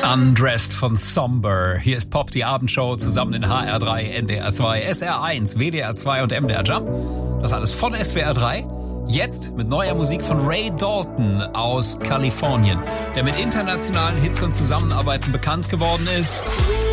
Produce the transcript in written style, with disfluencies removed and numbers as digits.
Undressed von Somber. Hier ist Pop, die Abendshow, zusammen in HR3, NDR 2, SR1, WDR 2 und MDR Jump. Das alles von SWR 3. Jetzt mit neuer Musik von Ray Dalton aus Kalifornien, der mit internationalen Hits und Zusammenarbeiten bekannt geworden ist.